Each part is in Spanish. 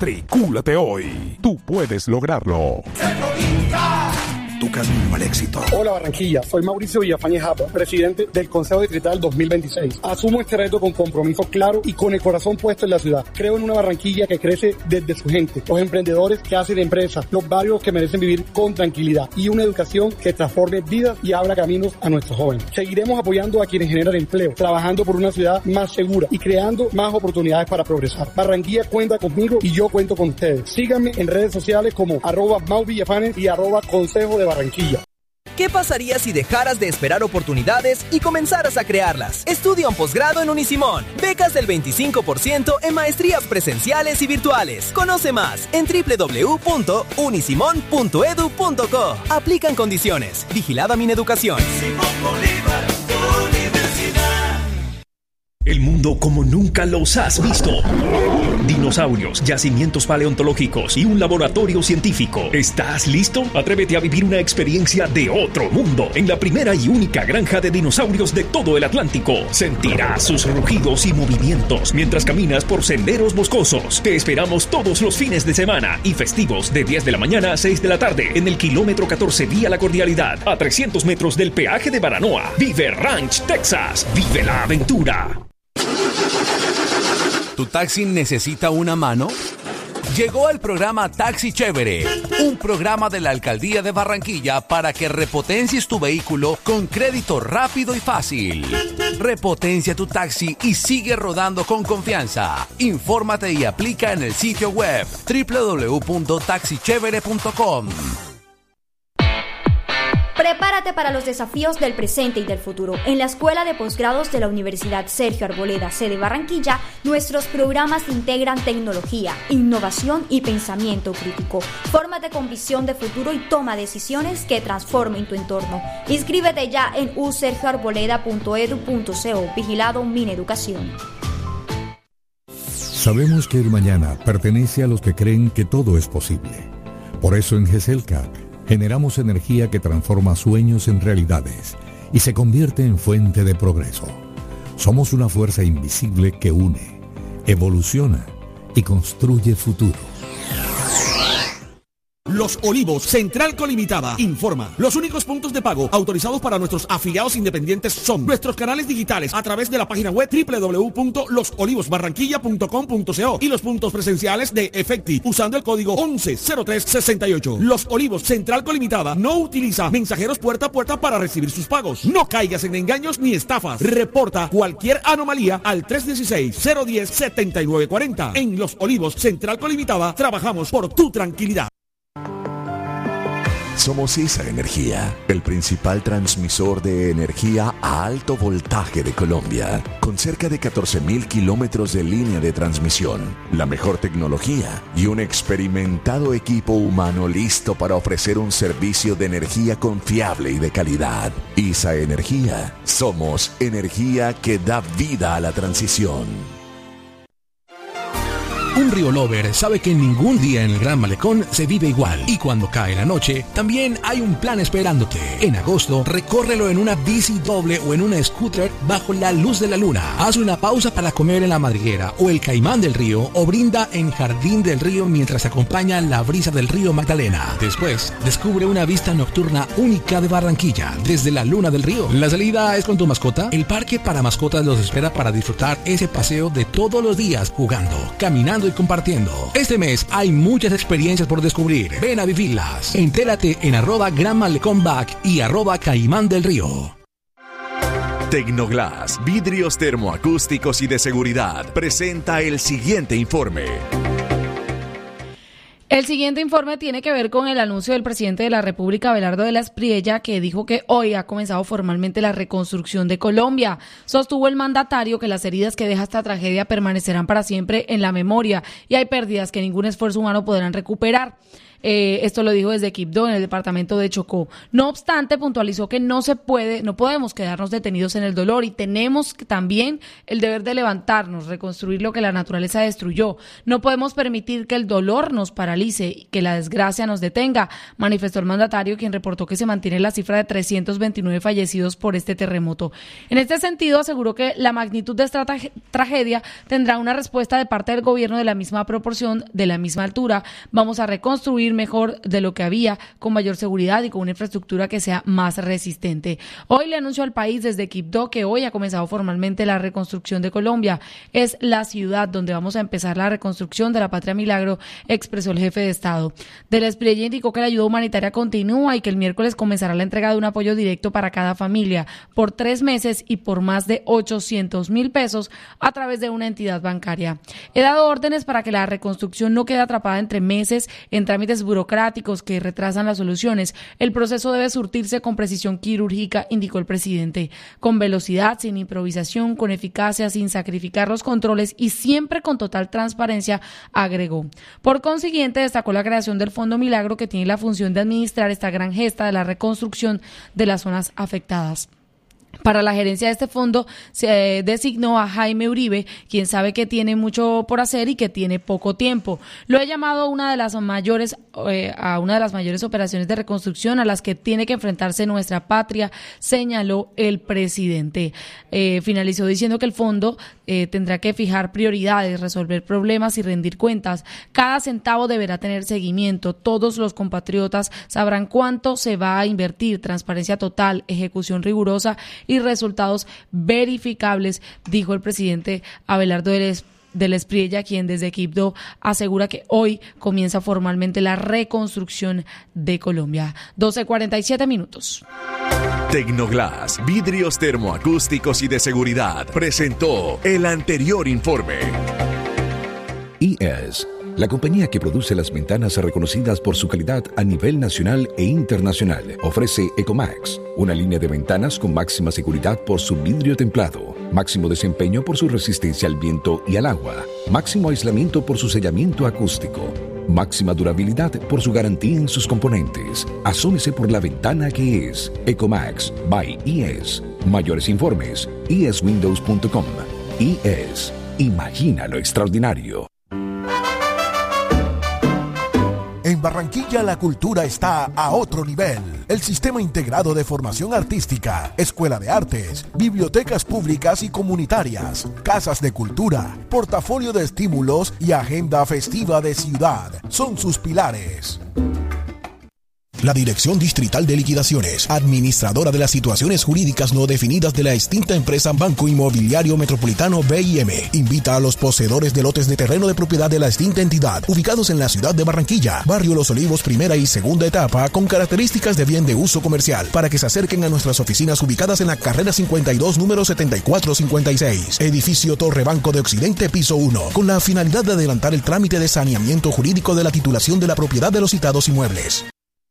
Matricúlate hoy. Tú puedes lograrlo. Tu camino al éxito. Hola Barranquilla, soy Mauricio Villafañe Japa, presidente del Consejo Distrital 2026. Asumo este reto con compromiso claro y con el corazón puesto en la ciudad. Creo en una Barranquilla que crece desde su gente, los emprendedores que hacen empresas, los barrios que merecen vivir con tranquilidad y una educación que transforme vidas y abra caminos a nuestros jóvenes. Seguiremos apoyando a quienes generan empleo, trabajando por una ciudad más segura y creando más oportunidades para progresar. Barranquilla cuenta conmigo y yo cuento con ustedes. Síganme en redes sociales como @MauVillafañe y @Consejo de Barranquilla. ¿Qué pasaría si dejaras de esperar oportunidades y comenzaras a crearlas? Estudia un posgrado en Unisimón. Becas del 25% en maestrías presenciales y virtuales. Conoce más en www.unisimon.edu.co. Aplican condiciones. Vigilada Mineducación. El mundo como nunca los has visto. Dinosaurios, yacimientos paleontológicos y un laboratorio científico. ¿Estás listo? Atrévete a vivir una experiencia de otro mundo en la primera y única granja de dinosaurios de todo el Atlántico. Sentirás sus rugidos y movimientos mientras caminas por senderos boscosos. Te esperamos todos los fines de semana y festivos de 10 de la mañana a 6 de la tarde en el kilómetro 14 vía La Cordialidad, a 300 metros del peaje de Baranoa. Vive Ranch, Texas. Vive la aventura. ¿Tu taxi necesita una mano? Llegó el programa Taxi Chévere, un programa de la Alcaldía de Barranquilla para que repotencies tu vehículo con crédito rápido y fácil. Repotencia tu taxi y sigue rodando con confianza. Infórmate y aplica en el sitio web www.taxichevere.com. Prepárate para los desafíos del presente y del futuro. En la Escuela de Posgrados de la Universidad Sergio Arboleda, sede Barranquilla, nuestros programas integran tecnología, innovación y pensamiento crítico. Fórmate con visión de futuro y toma decisiones que transformen tu entorno. Inscríbete ya en usergioarboleda.edu.co. Vigilado Mineducación. Sabemos que el mañana pertenece a los que creen que todo es posible. Por eso en GESELCA generamos energía que transforma sueños en realidades y se convierte en fuente de progreso. Somos una fuerza invisible que une, evoluciona y construye futuro. Los Olivos, Central Colimitada, informa. Los únicos puntos de pago autorizados para nuestros afiliados independientes son nuestros canales digitales a través de la página web www.losolivosbarranquilla.com.co y los puntos presenciales de Efecti usando el código 110368. Los Olivos, Central Colimitada, no utiliza mensajeros puerta a puerta para recibir sus pagos. No caigas en engaños ni estafas. Reporta cualquier anomalía al 316-010-7940. En Los Olivos, Central Colimitada, trabajamos por tu tranquilidad. Somos ISA Energía, el principal transmisor de energía a alto voltaje de Colombia, con cerca de 14.000 kilómetros de línea de transmisión, la mejor tecnología y un experimentado equipo humano listo para ofrecer un servicio de energía confiable y de calidad. ISA Energía, somos energía que da vida a la transición. Un Río Lover sabe que ningún día en el Gran Malecón se vive igual. Y cuando cae la noche, también hay un plan esperándote. En agosto, recórrelo en una bici doble o en una scooter bajo la luz de la luna. Haz una pausa para comer en la madriguera o el Caimán del Río o brinda en Jardín del Río mientras acompaña la brisa del río Magdalena. Después, descubre una vista nocturna única de Barranquilla desde la Luna del Río. ¿La salida es con tu mascota? El parque para mascotas los espera para disfrutar ese paseo de todos los días jugando, caminando y compartiendo. Este mes hay muchas experiencias por descubrir. Ven a vivirlas. Entérate en @GranMalecónBack y @Caimán del Río. Tecnoglass, vidrios termoacústicos y de seguridad, presenta el siguiente informe. El siguiente informe tiene que ver con el anuncio del presidente de la República, Abelardo de la Espriella, que dijo que hoy ha comenzado formalmente la reconstrucción de Colombia. Sostuvo el mandatario que las heridas que deja esta tragedia permanecerán para siempre en la memoria y hay pérdidas que ningún esfuerzo humano podrán recuperar. Esto lo dijo desde Quibdó, en el departamento de Chocó. No obstante, puntualizó que no podemos quedarnos detenidos en el dolor y tenemos también el deber de levantarnos, reconstruir lo que la naturaleza destruyó. No podemos permitir que el dolor nos paralice paralice, que la desgracia nos detenga, manifestó el mandatario, quien reportó que se mantiene la cifra de 329 fallecidos por este terremoto. En este sentido, aseguró que la magnitud de esta tragedia tendrá una respuesta de parte del gobierno de la misma proporción, de la misma altura. Vamos a reconstruir mejor de lo que había, con mayor seguridad y con una infraestructura que sea más resistente. Hoy le anunció al país desde Quibdó que hoy ha comenzado formalmente la reconstrucción de Colombia. Es la ciudad donde vamos a empezar la reconstrucción de la Patria Milagro, expresó el jefe de Estado. Del Espriella indicó que la ayuda humanitaria continúa y que el miércoles comenzará la entrega de un apoyo directo para cada familia por 3 meses y por más de 800.000 pesos a través de una entidad bancaria. He dado órdenes para que la reconstrucción no quede atrapada entre meses en trámites burocráticos que retrasan las soluciones. El proceso debe surtirse con precisión quirúrgica, indicó el presidente, con velocidad, sin improvisación, con eficacia, sin sacrificar los controles y siempre con total transparencia, agregó. Por consiguiente, destacó la creación del Fondo Milagro, que tiene la función de administrar esta gran gesta de la reconstrucción de las zonas afectadas. Para la gerencia de este fondo se designó a Jaime Uribe, quien sabe que tiene mucho por hacer y que tiene poco tiempo. Lo he llamado a una de las mayores operaciones de reconstrucción a las que tiene que enfrentarse nuestra patria, señaló el presidente. Finalizó diciendo que el fondo tendrá que fijar prioridades, resolver problemas y rendir cuentas. Cada centavo deberá tener seguimiento. Todos los compatriotas sabrán cuánto se va a invertir. Transparencia total, ejecución rigurosa y resultados verificables, dijo el presidente Abelardo del Espriella, quien desde Quibdó asegura que hoy comienza formalmente la reconstrucción de Colombia. 12:47. Tecnoglass, vidrios termoacústicos y de seguridad, presentó el anterior informe. IES, la compañía que produce las ventanas reconocidas por su calidad a nivel nacional e internacional, ofrece Ecomax, una línea de ventanas con máxima seguridad por su vidrio templado, máximo desempeño por su resistencia al viento y al agua, máximo aislamiento por su sellamiento acústico, máxima durabilidad por su garantía en sus componentes. Asómese por la ventana que es Ecomax by IES. Mayores informes, ieswindows.com. IES, imagina lo extraordinario. En Barranquilla la cultura está a otro nivel. El Sistema Integrado de Formación Artística, Escuela de Artes, bibliotecas públicas y comunitarias, casas de cultura, portafolio de estímulos y agenda festiva de ciudad son sus pilares. La Dirección Distrital de Liquidaciones, administradora de las situaciones jurídicas no definidas de la extinta empresa Banco Inmobiliario Metropolitano BIM, invita a los poseedores de lotes de terreno de propiedad de la extinta entidad, ubicados en la ciudad de Barranquilla, barrio Los Olivos, primera y segunda etapa, con características de bien de uso comercial, para que se acerquen a nuestras oficinas ubicadas en la carrera 52, número 7456, edificio Torre Banco de Occidente, piso 1, con la finalidad de adelantar el trámite de saneamiento jurídico de la titulación de la propiedad de los citados inmuebles.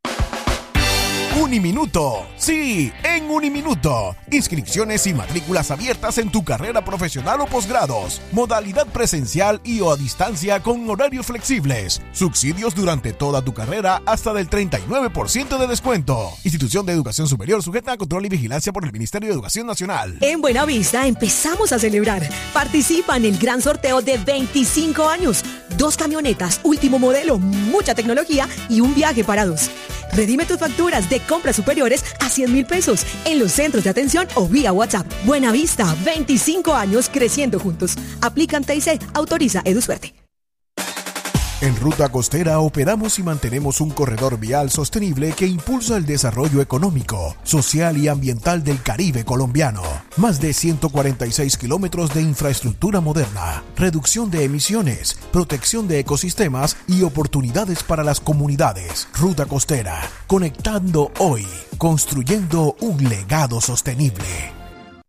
Uniminuto, sí, en Uniminuto. Inscripciones y matrículas abiertas en tu carrera profesional o posgrados. Modalidad presencial y o a distancia con horarios flexibles. Subsidios durante toda tu carrera hasta del 39% de descuento. Institución de educación superior sujeta a control y vigilancia por el Ministerio de Educación Nacional. En Buenavista empezamos a celebrar. Participa en el gran sorteo de 25 años. 2 camionetas, último modelo, mucha tecnología y un viaje para 2. Redime tus facturas de compras superiores a 100.000 pesos en los centros de atención o vía WhatsApp. Buenavista, 25 años creciendo juntos. Aplican TIC, autoriza EduSuerte. En Ruta Costera operamos y mantenemos un corredor vial sostenible que impulsa el desarrollo económico, social y ambiental del Caribe colombiano. Más de 146 kilómetros de infraestructura moderna, reducción de emisiones, protección de ecosistemas y oportunidades para las comunidades. Ruta Costera, conectando hoy, construyendo un legado sostenible.